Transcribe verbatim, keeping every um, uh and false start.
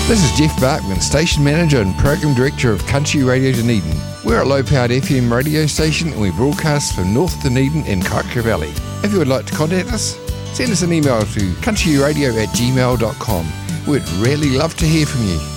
This is Jeff Barkman, Station Manager and Program Director of Country Radio Dunedin. We're a low-powered F M radio station and we broadcast from North Dunedin and Kaikoura Valley. If you would like to contact us, send us an email to countryradio at gmail dot com. We'd really love to hear from you.